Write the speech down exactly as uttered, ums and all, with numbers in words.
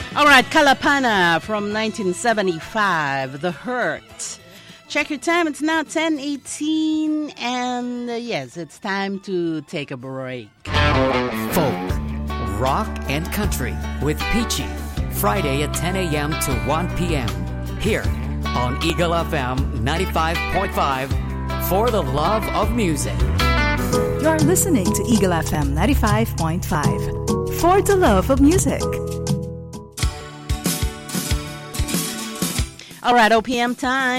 All right, Kalapana from nineteen seventy-five, The Hurt. Check your time, it's now ten eighteen, and uh, yes, it's time to take a break. Folk, rock, and country with Peachy, Friday at ten a.m. to one p.m. here on Eagle F M ninety-five point five, for the love of music. You're listening to Eagle F M ninety-five point five, for the love of music. All right, O P M time.